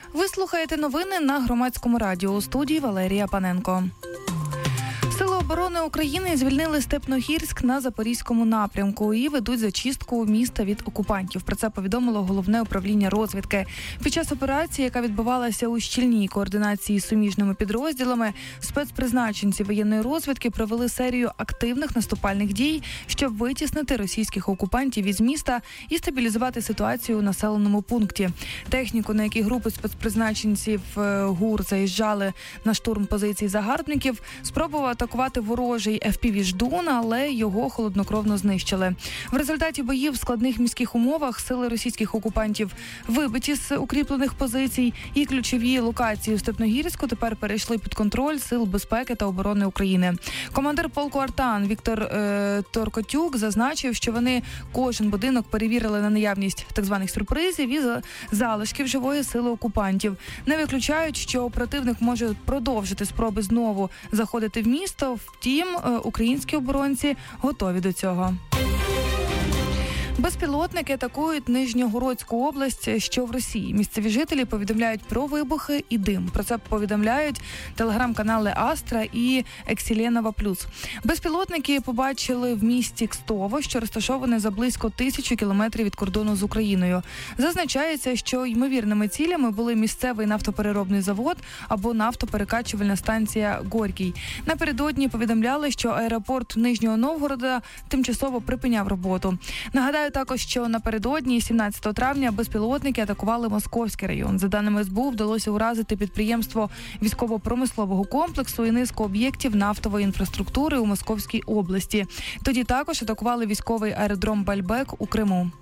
Ви слухаєте новини на Громадському радіо. У студії Валерія Паненко. Сили оборони України звільнили Степногірськ на Запорізькому напрямку і ведуть зачистку міста від окупантів. Про це повідомило Головне управління розвідки. Під час операції, яка відбувалася у щільній координації з суміжними підрозділами, спецпризначенці воєнної розвідки провели серію активних наступальних дій, щоб витіснити російських окупантів із міста і стабілізувати ситуацію у населеному пункті. Техніку, на якій групи спецпризначенців ГУР заїжджали на штурм позицій загарбників, спробував атакувати ворожий FPV «Ждун», але його холоднокровно знищили. В результаті боїв в складних міських умовах сили російських окупантів вибиті з укріплених позицій, і ключові локації у Степногірську тепер перейшли під контроль Сил безпеки та оборони України. Командир полку «Артан» Віктор Торкотюк зазначив, що вони кожен будинок перевірили на наявність так званих сюрпризів і залишків живої сили окупантів. Не виключають, що противник може продовжити спроби знову заходити в місто, втім, українські оборонці готові до цього. Безпілотники атакують Нижньогородську область, що в Росії. Місцеві жителі повідомляють про вибухи і дим. Про це повідомляють телеграм-канали «Астра» і «Ексіленова Плюс». Безпілотники побачили в місті Кстово, що розташоване за близько 1000 кілометрів від кордону з Україною. Зазначається, що ймовірними цілями були місцевий нафтопереробний завод або нафтоперекачувальна станція «Горький». Напередодні повідомляли, що аеропорт Нижнього Новгорода тимчасово припиняв роботу. Нагадаю також, що напередодні, 17 травня, безпілотники атакували Московський район. За даними СБУ, вдалося уразити підприємство військово-промислового комплексу і низку об'єктів нафтової інфраструктури у Московській області. Тоді також атакували військовий аеродром Бальбек у Криму.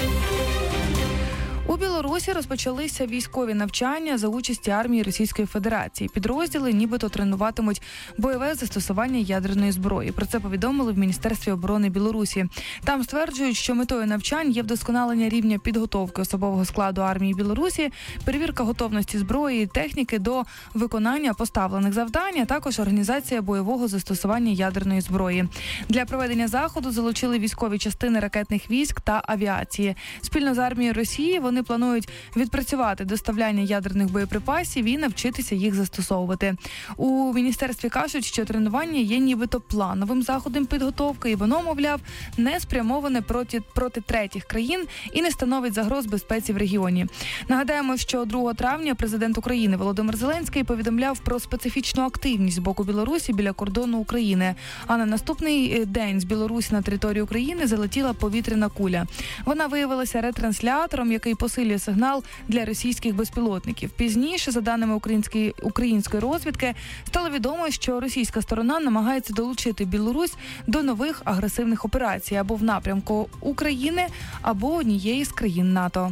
У Білорусі розпочалися військові навчання за участі армії Російської Федерації. Підрозділи нібито тренуватимуть бойове застосування ядерної зброї. Про це повідомили в Міністерстві оборони Білорусі. Там стверджують, що метою навчань є вдосконалення рівня підготовки особового складу армії Білорусі, перевірка готовності зброї і техніки до виконання поставлених завдань, а також організація бойового застосування ядерної зброї. Для проведення заходу залучили військові частини ракетних військ та авіації. Спільно з армією Росії вони планують відпрацювати доставляння ядерних боєприпасів і навчитися їх застосовувати. У міністерстві кажуть, що тренування є нібито плановим заходом підготовки, і воно, мовляв, не спрямоване проти третіх країн і не становить загроз безпеці в регіоні. Нагадаємо, що 2 травня президент України Володимир Зеленський повідомляв про специфічну активність з боку Білорусі біля кордону України. А на наступний день з Білорусі на територію України залетіла повітряна куля. Вона виявилася ретранслятором, який посилює сигнал для російських безпілотників. Пізніше, за даними української розвідки, стало відомо, що російська сторона намагається долучити Білорусь до нових агресивних операцій або в напрямку України, або однієї з країн НАТО.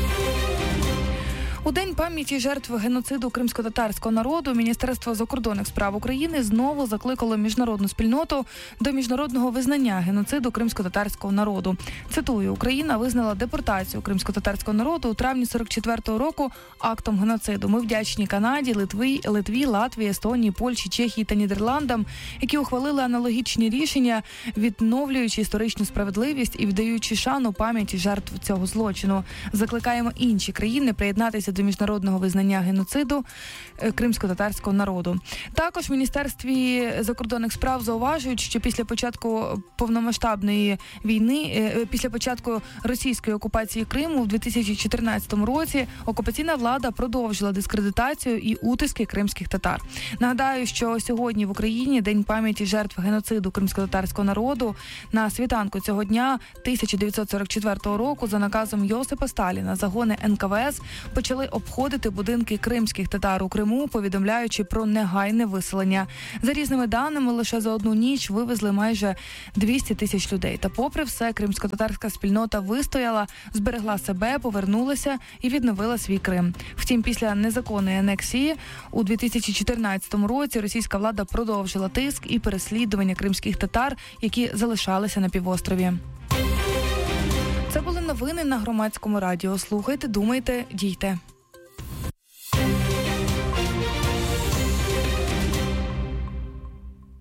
У День пам'яті жертв геноциду кримськотатарського народу Міністерство закордонних справ України знову закликало міжнародну спільноту до міжнародного визнання геноциду кримськотатарського народу. Цитую, Україна визнала депортацію кримськотатарського народу у травні 44-го року актом геноциду. Ми вдячні Канаді, Литві, Латвії, Естонії, Польщі, Чехії та Нідерландам, які ухвалили аналогічні рішення, відновлюючи історичну справедливість і віддаючи шану пам'яті жертв цього злочину. Закликаємо інші країни приєднатися до міжнародного визнання геноциду кримськотатарського народу. Також в Міністерстві закордонних справ зауважують, що після початку повномасштабної війни, після початку російської окупації Криму в 2014 році окупаційна влада продовжила дискредитацію і утиски кримських татар. Нагадаю, що сьогодні в Україні День пам'яті жертв геноциду кримськотатарського народу. На світанку цього дня 1944 року за наказом Йосипа Сталіна загони НКВС почали обходити будинки кримських татар у Криму, повідомляючи про негайне виселення. За різними даними, лише за одну ніч вивезли майже 200 тисяч людей. Та попри все, кримськотатарська спільнота вистояла, зберегла себе, повернулася і відновила свій Крим. Втім, після незаконної анексії у 2014 році російська влада продовжила тиск і переслідування кримських татар, які залишалися на півострові. Це були новини на Громадському радіо. Слухайте, думайте, дійте.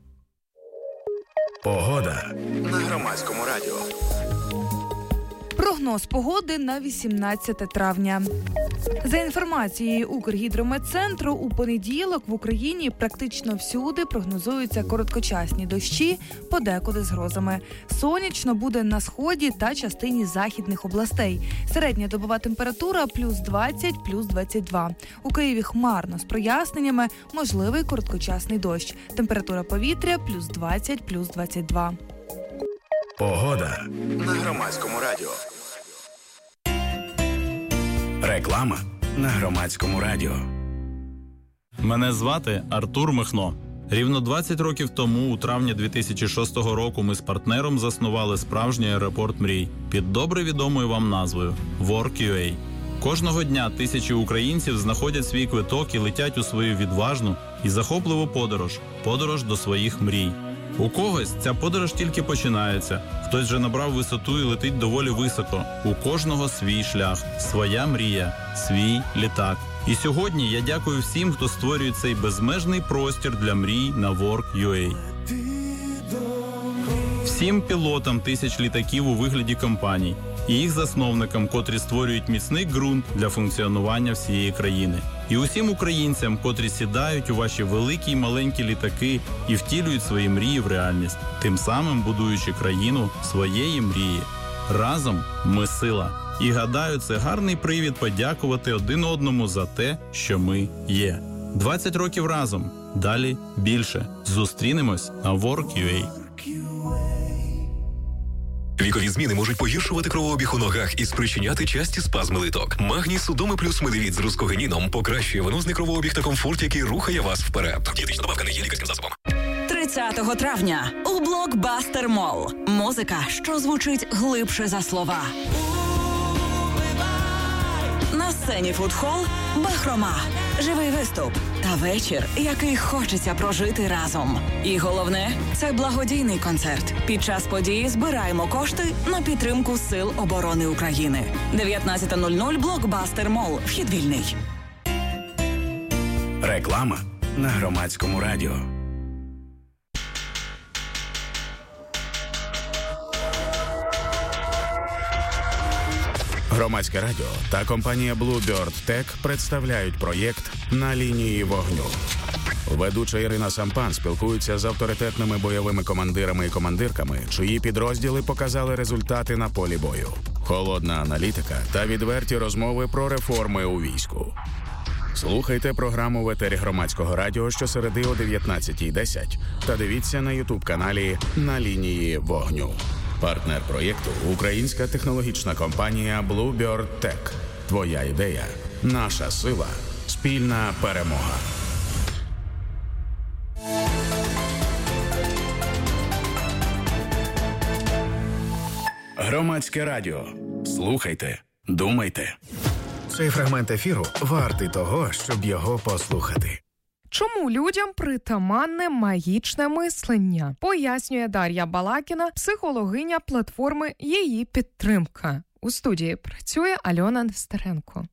Погода на Громадському радіо. Прогноз погоди на 18 травня. За інформацією Укргідрометцентру, у понеділок в Україні практично всюди прогнозуються короткочасні дощі, подекуди з грозами. Сонячно буде на сході та частині західних областей. Середня добова температура плюс 20, плюс 22. У Києві хмарно з проясненнями, можливий короткочасний дощ. Температура повітря плюс 20, плюс 22. Погода на Громадському радіо. Реклама на Громадському радіо. Мене звати Артур Михно. Рівно 20 років тому, у травні 2006 року, ми з партнером заснували справжній аеропорт мрій під добре відомою вам назвою Work.ua. Кожного дня тисячі українців знаходять свій квиток і летять у свою відважну і захопливу подорож до своїх мрій. У когось ця подорож тільки починається, хтось вже набрав висоту і летить доволі високо. У кожного свій шлях, своя мрія, свій літак. І сьогодні я дякую всім, хто створює цей безмежний простір для мрій на Work.ua. Всім пілотам тисяч літаків у вигляді компаній і їх засновникам, котрі створюють міцний ґрунт для функціонування всієї країни. І усім українцям, котрі сідають у ваші великі й маленькі літаки і втілюють свої мрії в реальність, тим самим будуючи країну своєї мрії. Разом ми сила. І гадаю, це гарний привід подякувати один одному за те, що ми є. 20 років разом. Далі більше. Зустрінемось на Work.ua. Вікові зміни можуть погіршувати кровообіг у ногах і спричиняти часті спазми литок. Магній Судоми плюс медивіт з рускогенીном покращує венозний кровообіг та комфорт, який рухає вас вперед. Дієтична добавка не є лікарським засобом. 30 травня у Блокбастер Молл. Музика, що звучить глибше за слова. На сцені фудхол «Бахрома». Живий виступ та вечір, який хочеться прожити разом. І головне – це благодійний концерт. Під час події збираємо кошти на підтримку Сил оборони України. 19:00 Блокбастер Молл. Вхід вільний. Реклама на Громадському радіо. Громадське радіо та компанія Bluebird Tech представляють проєкт «На лінії вогню». Ведуча Ірина Сампан спілкується з авторитетними бойовими командирами і командирками, чиї підрозділи показали результати на полі бою. Холодна аналітика та відверті розмови про реформи у війську. Слухайте програму в етері Громадського радіо щосереди о 19:10 та дивіться на YouTube-каналі «На лінії вогню». Партнер проєкту – українська технологічна компанія Bluebird Tech. Твоя ідея – наша сила. Спільна перемога. Громадське радіо. Слухайте, думайте. Цей фрагмент ефіру вартий того, щоб його послухати. Чому людям притаманне магічне мислення? Пояснює Дар'я Балакіна, психологиня платформи «Її підтримка». У студії працює Альона Нестеренко.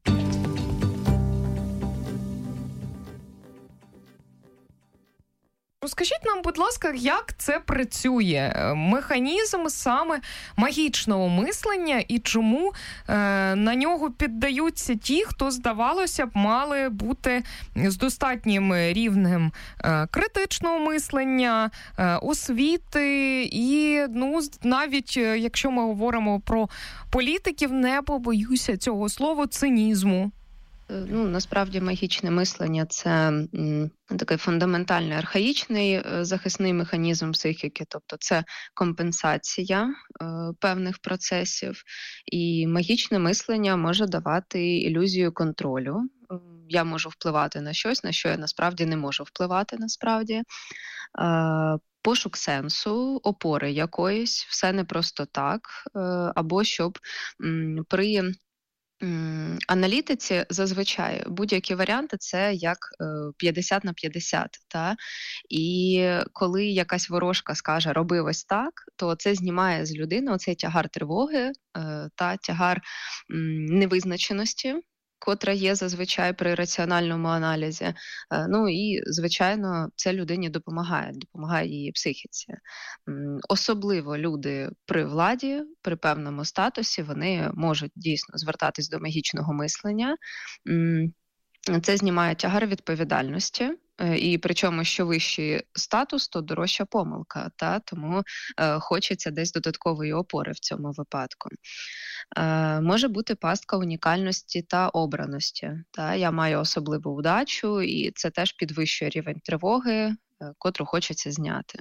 Розкажіть нам, будь ласка, як це працює? Механізм саме магічного мислення і чому на нього піддаються ті, хто, здавалося б, мали бути з достатнім рівнем критичного мислення, освіти і, навіть якщо ми говоримо про політиків, не побоюся цього слова, цинізму. Насправді магічне мислення – це такий фундаментальний архаїчний захисний механізм психіки, тобто це компенсація певних процесів, і магічне мислення може давати ілюзію контролю. Я можу впливати на щось, на що я насправді не можу впливати насправді. Пошук сенсу, опори якоїсь, все не просто так, або щоб при аналітиці зазвичай будь-які варіанти – це як 50/50. Та? І коли якась ворожка скаже «роби ось так», то це знімає з людини оцей тягар тривоги та тягар невизначеності. котра є зазвичай при раціональному аналізі. Ну і, звичайно, це людині допомагає її психіці. Особливо люди при владі, при певному статусі, вони можуть дійсно звертатись до магічного мислення. Це знімає тягар відповідальності. І причому, що вищий статус, то дорожча помилка, тому хочеться десь додаткової опори в цьому випадку. Може бути пастка унікальності та обраності. Я маю особливу удачу, і це теж підвищує рівень тривоги, котру хочеться зняти.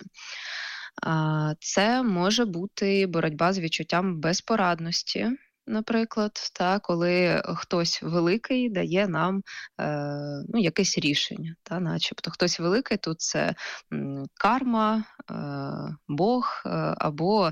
Це може бути боротьба з відчуттям безпорадності, наприклад, коли хтось великий дає нам якесь рішення. Начебто хтось великий, тут це карма, Бог або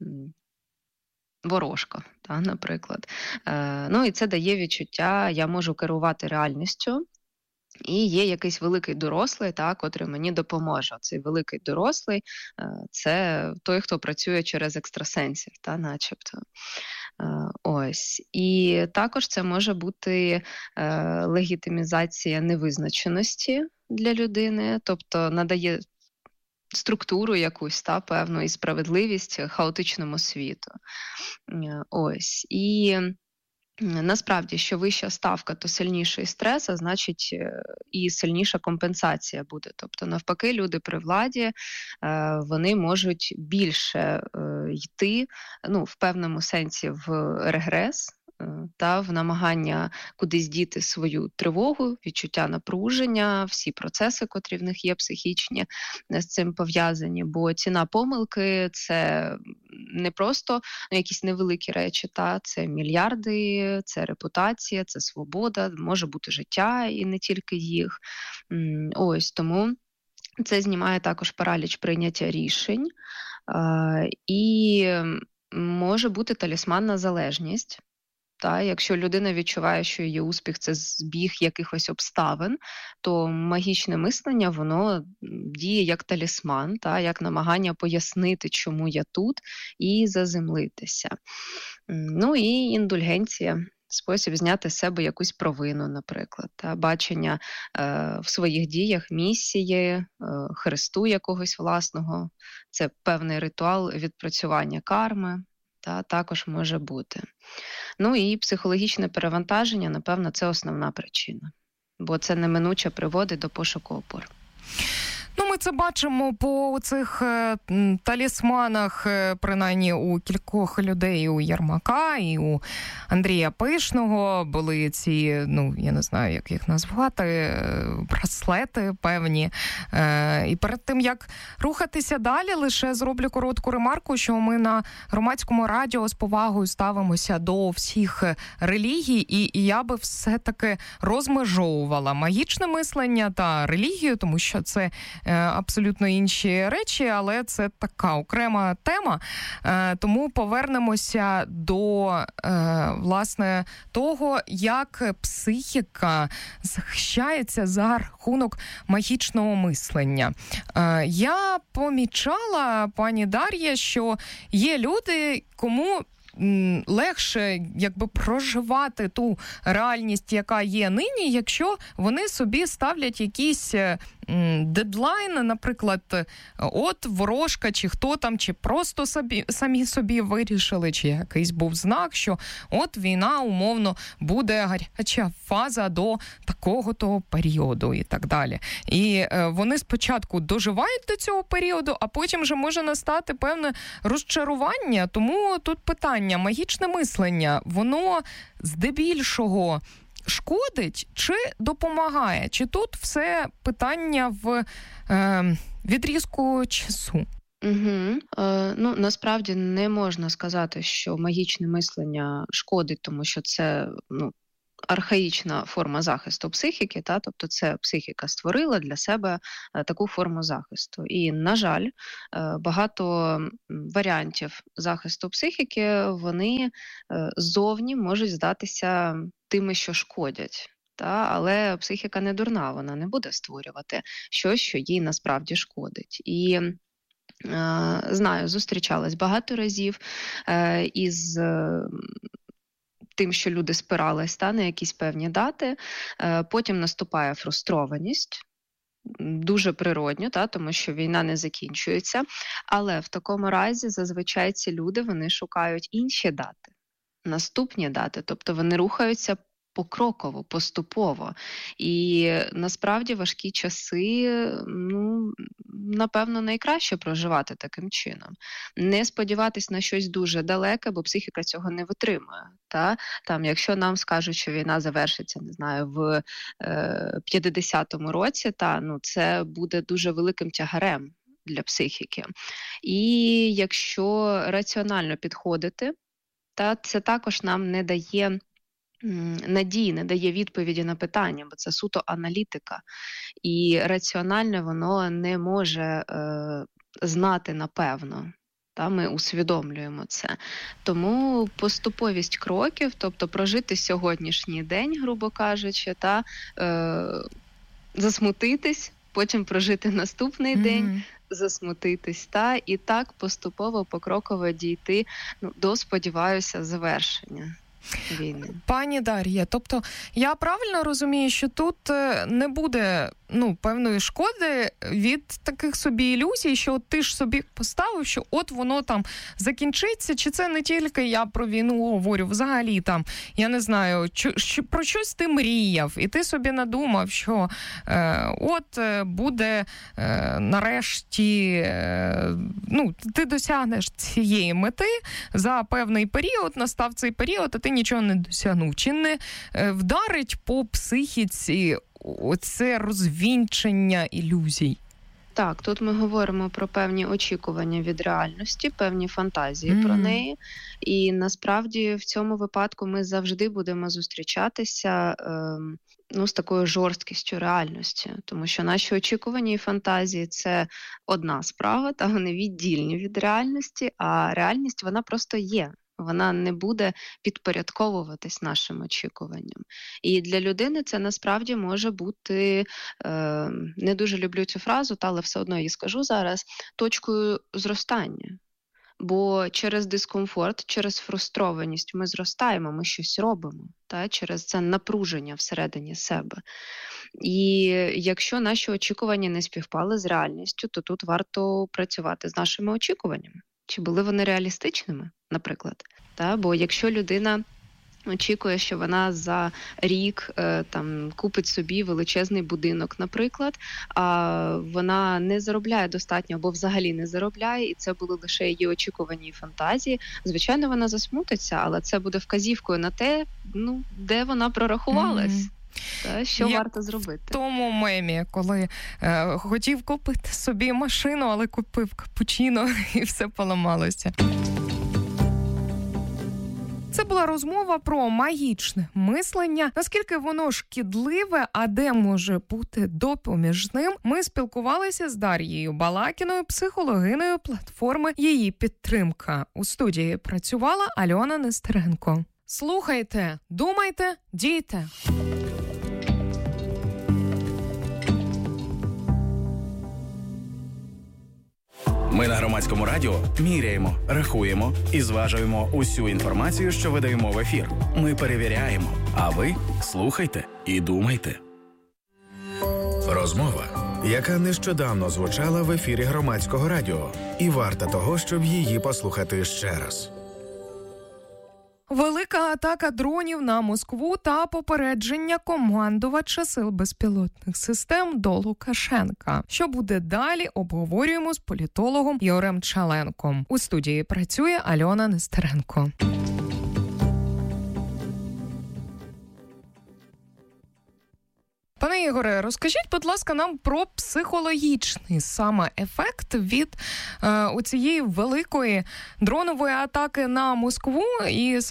ворожка, наприклад. І це дає відчуття, я можу керувати реальністю, і є якийсь великий дорослий, котрий мені допоможе. Цей великий дорослий – це той, хто працює через екстрасенсів, начебто. Ось. І також це може бути легітимізація невизначеності для людини, тобто надає структуру якусь, певну, і справедливість хаотичному світу. Ось. І насправді, що вища ставка, то сильніший стрес, а значить і сильніша компенсація буде. Тобто, навпаки, люди при владі, вони можуть більше йти, в певному сенсі, в регрес, та в намагання кудись діти свою тривогу, відчуття напруження, всі процеси, котрі в них є психічні, з цим пов'язані. Бо ціна помилки – це не просто якісь невеликі речі, це мільярди, це репутація, це свобода, може бути життя і не тільки їх. Ось, тому це знімає також параліч прийняття рішень. І може бути талісманна залежність. Якщо людина відчуває, що її успіх – це збіг якихось обставин, то магічне мислення, воно діє як талісман, як намагання пояснити, чому я тут, і заземлитися. І індульгенція – спосіб зняти з себе якусь провину, наприклад. Бачення в своїх діях місії, хресту якогось власного – це певний ритуал відпрацювання карми. Також може бути. І психологічне перевантаження, напевно, це основна причина. Бо це неминуче приводить до пошуку опор. Ми це бачимо по цих талісманах, принаймні у кількох людей, у Єрмака і у Андрія Пишного були ці, я не знаю, як їх назвати, браслети певні. І перед тим, як рухатися далі, лише зроблю коротку ремарку, що ми на Громадському радіо з повагою ставимося до всіх релігій, і я би все-таки розмежовувала магічне мислення та релігію, тому що це абсолютно інші речі, але це така окрема тема. Тому повернемося до, власне, того, як психіка захищається за рахунок магічного мислення. Я помічала, пані Дар'я, що є люди, кому легше проживати ту реальність, яка є нині, якщо вони собі ставлять якісь дедлайни, наприклад, от ворожка, чи хто там, чи просто самі собі вирішили, чи якийсь був знак, що от війна, умовно, буде гаряча фаза до такого-то періоду і так далі. І вони спочатку доживають до цього періоду, а потім вже може настати певне розчарування. Тому тут питання, магічне мислення, воно здебільшого шкодить чи допомагає? Чи тут все питання в відрізку часу? Насправді не можна сказати, що магічне мислення шкодить, тому що це архаїчна форма захисту психіки, тобто це психіка створила для себе таку форму захисту. І, на жаль, багато варіантів захисту психіки, вони ззовні можуть здатися тими, що шкодять. Але психіка не дурна, вона не буде створювати щось, що їй насправді шкодить. І знаю, зустрічалась багато разів із тим, що люди спирались на якісь певні дати. Потім наступає фрустрованість. Дуже природньо, тому що війна не закінчується. Але в такому разі зазвичай ці люди, вони шукають інші дати, наступні дати. Тобто вони рухаються покроково, поступово. І насправді важкі часи, напевно, найкраще проживати таким чином. Не сподіватись на щось дуже далеке, бо психіка цього не витримує. Якщо нам скажуть, що війна завершиться, не знаю, в 50-му році, це буде дуже великим тягарем для психіки. І якщо раціонально підходити, це також нам не дає надії, не дає відповіді на питання, бо це суто аналітика. І раціональне воно не може знати напевно. Ми усвідомлюємо це. Тому поступовість кроків, тобто прожити сьогоднішній день, грубо кажучи, засмутитись, потім прожити наступний день, засмутитись, і так поступово, покроково дійти до, сподіваюся, завершення війни. Пані Дар'я, тобто я правильно розумію, що тут не буде певної шкоди від таких собі ілюзій, що ти ж собі поставив, що от воно там закінчиться, чи це не тільки я про війну говорю, взагалі я не знаю, про щось ти мріяв, і ти собі надумав, що буде нарешті, ти досягнеш цієї мети за певний період, настав цей період, а ти нічого не досягнув. Чи не вдарить по психіці оце розвінчення ілюзій? Так, тут ми говоримо про певні очікування від реальності, певні фантазії про неї. І насправді в цьому випадку ми завжди будемо зустрічатися з такою жорсткістю реальності. Тому що наші очікування і фантазії – це одна справа, вони віддільні від реальності, а реальність вона просто є. Вона не буде підпорядковуватись нашим очікуванням. І для людини це насправді може бути, не дуже люблю цю фразу, але все одно її скажу зараз, точкою зростання. Бо через дискомфорт, через фрустрованість ми зростаємо, ми щось робимо, через це напруження всередині себе. І якщо наші очікування не співпали з реальністю, то тут варто працювати з нашими очікуваннями. Чи були вони реалістичними, наприклад? Бо якщо людина очікує, що вона за рік купить собі величезний будинок, наприклад, а вона не заробляє достатньо або взагалі не заробляє, і це були лише її очікування і фантазії, звичайно, вона засмутиться, але це буде вказівкою на те, де вона прорахувалась. Що варто зробити? В тому мемі, коли хотів купити собі машину, але купив капучино і все поламалося. Це була розмова про магічне мислення, наскільки воно шкідливе, а де може бути допоміжним. Ми спілкувалися з Дар'єю Балакіною, психологиною платформи «Її підтримка». У студії працювала Альона Нестеренко. Слухайте, думайте, дійте. Ми на Громадському радіо міряємо, рахуємо і зважуємо усю інформацію, що видаємо в ефір. Ми перевіряємо, а ви слухайте і думайте. Розмова, яка нещодавно звучала в ефірі Громадського радіо, і варта того, щоб її послухати ще раз. Велика атака дронів на Москву та попередження командувача сил безпілотних систем до Лукашенка. Що буде далі, обговорюємо з політологом Ігорем Чаленком. У студії працює Альона Нестеренко. Пане Ігоре, розкажіть, будь ласка, нам про психологічний саме ефект від оцієї великої дронової атаки на Москву і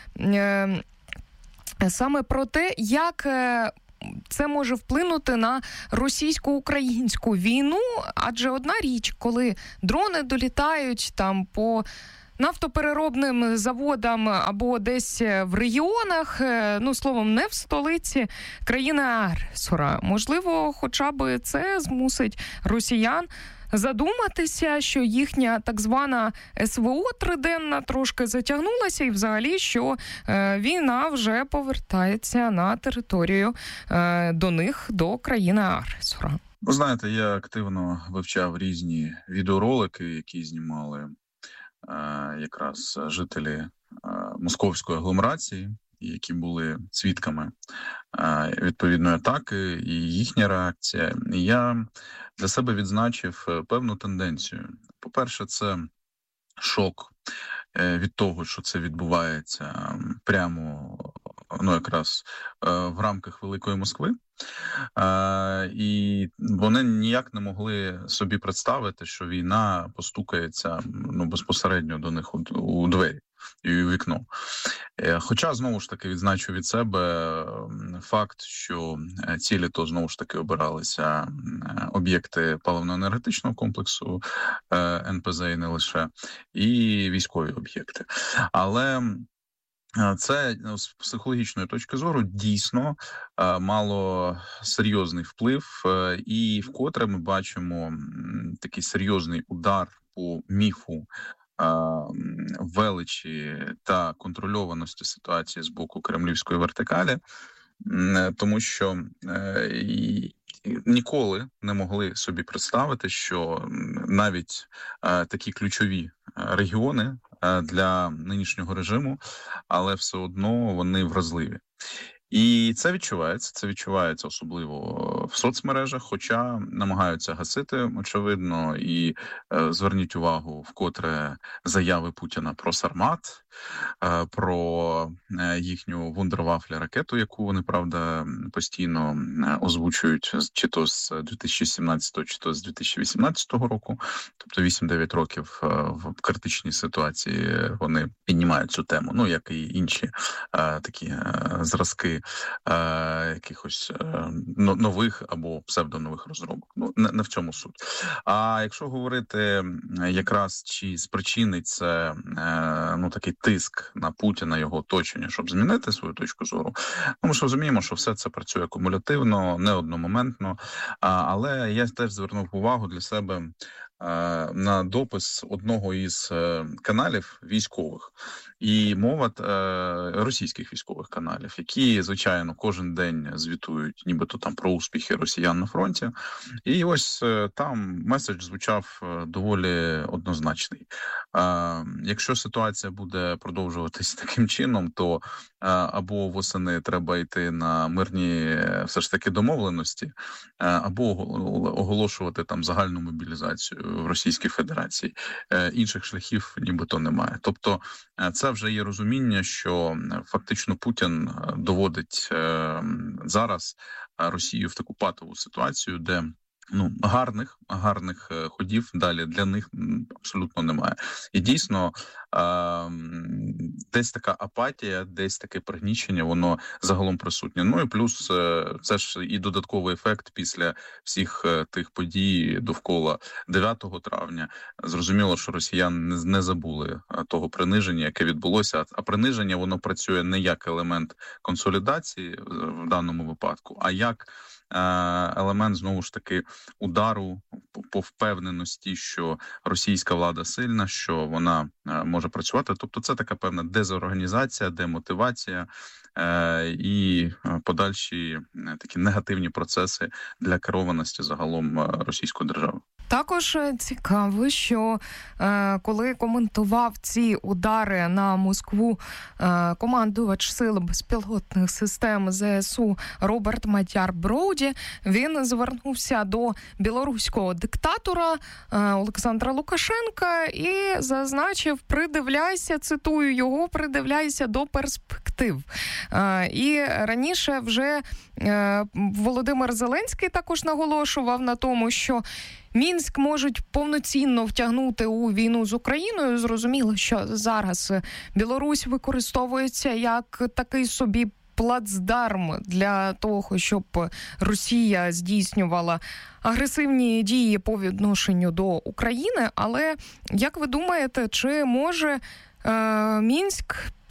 саме про те, як це може вплинути на російсько-українську війну, адже одна річ, коли дрони долітають по нафтопереробним заводам або десь в регіонах, словом, не в столиці країни-агресора. Можливо, хоча б це змусить росіян задуматися, що їхня так звана СВО триденна трошки затягнулася і взагалі, що війна вже повертається на територію до них, до країни-агресора? Ви знаєте, я активно вивчав різні відеоролики, які знімали якраз жителі московської агломерації, які були свідками відповідної атаки, і їхня реакція. І я для себе відзначив певну тенденцію. По-перше, це шок від того, що це відбувається прямо, якраз в рамках Великої Москви. І вони ніяк не могли собі представити, що війна постукається безпосередньо до них у двері і у вікно. Хоча, знову ж таки, відзначу від себе факт, що цілі то, знову ж таки, обиралися об'єкти паливно-енергетичного комплексу НПЗ і не лише, і військові об'єкти. Але це з психологічної точки зору дійсно мало серйозний вплив, і вкотре ми бачимо такий серйозний удар по міфу величі та контрольованості ситуації з боку кремлівської вертикалі, тому що ніколи не могли собі представити, що навіть такі ключові регіони для нинішнього режиму, але все одно вони вразливі. І це відчувається особливо в соцмережах, хоча намагаються гасити, очевидно, і зверніть увагу вкотре заяви Путіна про Сармат, про їхню вундервафлі ракету, яку вони, правда, постійно озвучують, чи то з 2017, чи то з 2018 року, тобто 8-9 років в критичній ситуації вони піднімають цю тему, як і інші такі зразки якихось нових або псевдонових розробок. Не в цьому суть. А якщо говорити якраз, чи спричинить це такий тиск на Путіна, його оточення, щоб змінити свою точку зору, ми ж розуміємо, що все це працює кумулятивно, не одномоментно, але я теж звернув увагу для себе на допис одного із каналів військових, і мова російських військових каналів, які, звичайно, кожен день звітують нібито там про успіхи росіян на фронті. І ось там меседж звучав доволі однозначний. Якщо ситуація буде продовжуватись таким чином, то або восени треба йти на мирні все ж таки домовленості, або оголошувати там загальну мобілізацію в Російській Федерації. Інших шляхів нібито немає. Тобто це вже є розуміння, що фактично Путін доводить зараз Росію в таку патову ситуацію, де гарних ходів далі для них абсолютно немає. І дійсно десь така апатія, десь таке пригнічення, воно загалом присутнє. І плюс це ж і додатковий ефект після всіх тих подій довкола 9 травня. Зрозуміло, що росіяни не забули того приниження, яке відбулося. А приниження, воно працює не як елемент консолідації в даному випадку, а як елемент, знову ж таки, удару по впевненості, що російська влада сильна, що вона може працювати. Тобто це така певна дезорганізація, демотивація і подальші такі негативні процеси для керованості загалом російської держави. Також цікаво, що коли коментував ці удари на Москву командувач сил безпілотних систем ЗСУ Роберт Мадяр-Броуді, він звернувся до білоруського диктатора Олександра Лукашенка і зазначив: придивляйся, цитую його, придивляйся до перспектив. І раніше вже Володимир Зеленський також наголошував на тому, що Мінськ можуть повноцінно втягнути у війну з Україною. Зрозуміло, що зараз Білорусь використовується як такий собі плацдарм для того, щоб Росія здійснювала агресивні дії по відношенню до України. Але, як ви думаєте, чи може Мінськ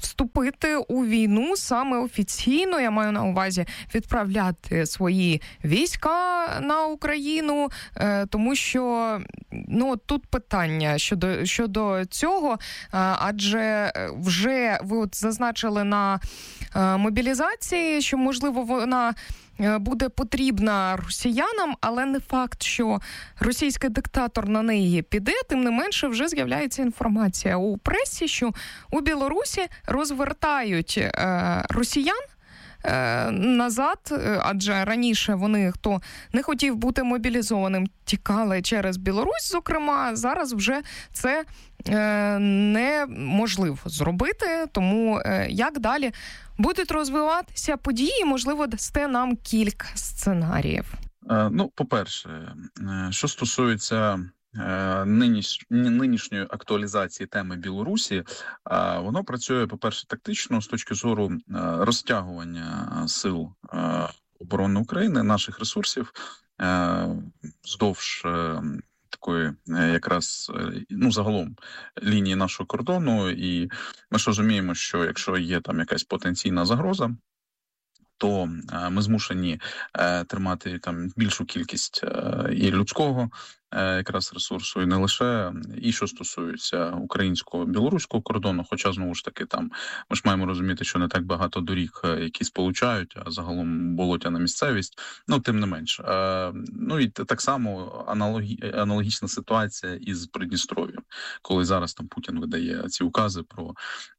вступити у війну саме офіційно, я маю на увазі відправляти свої війська на Україну, тому що тут питання щодо цього, адже вже ви от зазначили на мобілізації, що, можливо, вона буде потрібна росіянам, але не факт, що російський диктатор на неї піде. Тим не менше, вже з'являється інформація у пресі, що у Білорусі розвертають росіян назад, адже раніше вони, хто не хотів бути мобілізованим, тікали через Білорусь, зокрема, зараз вже це неможливо зробити, тому як далі будуть розвиватися події, можливо, дасте нам кілька сценаріїв. По-перше, що стосується нинішньої актуалізації теми Білорусі, воно працює, по-перше, тактично з точки зору розтягування сил оборони України, наших ресурсів вздовж такої якраз, загалом лінії нашого кордону. І ми ж розуміємо, що якщо є там якась потенційна загроза, то ми змушені тримати там більшу кількість і людського якраз ресурсу, і не лише, і що стосується українсько-білоруського кордону, хоча, знову ж таки, там ми ж маємо розуміти, що не так багато доріг, які сполучають, а загалом болотяна місцевість, тим не менш. І так само аналогічна ситуація із Придністров'ям, коли зараз там Путін видає ці укази про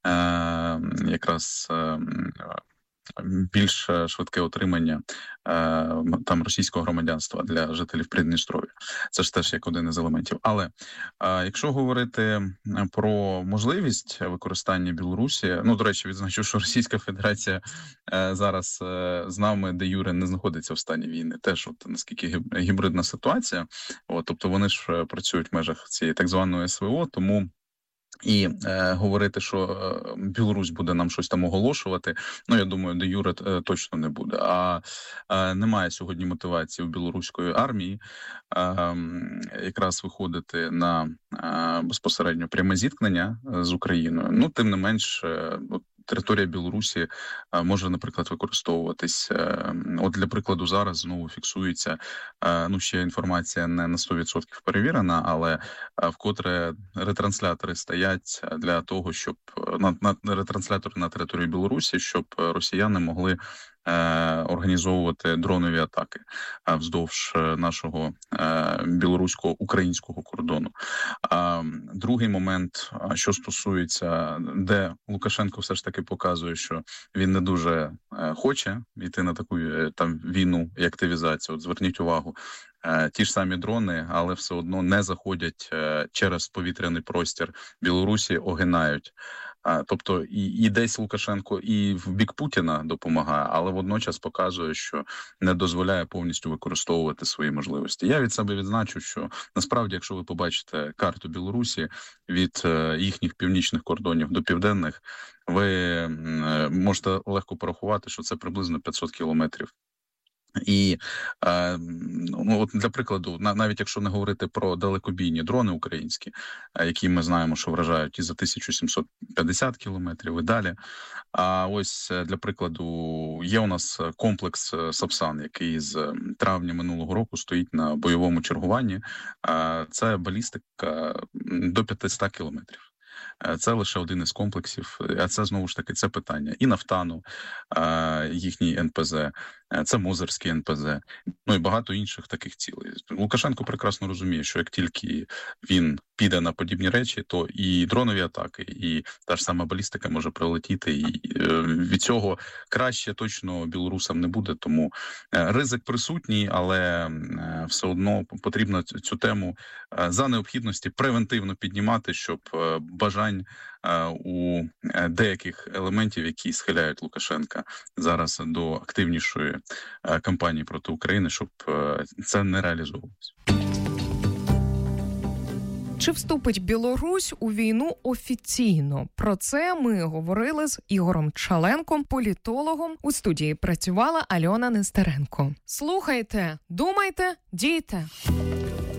якраз більш швидке отримання там російського громадянства для жителів Придністров'я. Це ж теж як один із елементів. Але якщо говорити про можливість використання Білорусі, до речі, відзначу, що Російська Федерація зараз з нами де юре не знаходиться в стані війни. Теж наскільки гібридна ситуація. Тобто вони ж працюють в межах цієї так званої СВО, тому і говорити, що Білорусь буде нам щось там оголошувати, я думаю, де юре точно не буде. А немає сьогодні мотивації у білоруської армії якраз виходити на безпосередньо пряме зіткнення з Україною. Тим не менш, територія Білорусі може, наприклад, використовуватись. Для прикладу, зараз знову фіксується, ще інформація не на 100% перевірена, але вкотре ретранслятори стоять для того, щоб ретранслятори на території Білорусі, щоб росіяни могли організовувати дронові атаки вздовж нашого білорусько-українського кордону. Другий момент, що стосується, де Лукашенко все ж таки показує, що він не дуже хоче йти на таку там війну і активізацію. Зверніть увагу, ті ж самі дрони, але все одно не заходять через повітряний простір Білорусі, огинають. Тобто і десь Лукашенко і в бік Путіна допомагає, але водночас показує, що не дозволяє повністю використовувати свої можливості. Я від себе відзначу, що насправді, якщо ви побачите карту Білорусі від їхніх північних кордонів до південних, ви можете легко порахувати, що це приблизно 500 кілометрів. І для прикладу, навіть якщо не говорити про далекобійні дрони українські, які ми знаємо, що вражають і за 1750 кілометрів і далі. А ось для прикладу є у нас комплекс Сапсан, який з травня минулого року стоїть на бойовому чергуванні. Це балістика до 500 кілометрів. Це лише один із комплексів, а це, знову ж таки, це питання і Нафтану, їхній НПЗ, це Мозерський НПЗ, і багато інших таких цілей. Лукашенко прекрасно розуміє, що як тільки він піде на подібні речі, то і дронові атаки, і та ж сама балістика може прилетіти, і від цього краще точно білорусам не буде, тому ризик присутній, але все одно потрібно цю тему за необхідності превентивно піднімати, щоб бажань у деяких елементів, які схиляють Лукашенка зараз до активнішої кампанії проти України, щоб це не реалізовувалося. Чи вступить Білорусь у війну офіційно? Про це ми говорили з Ігорем Чаленком, політологом. У студії працювала Альона Нестеренко. Слухайте, думайте, дійте.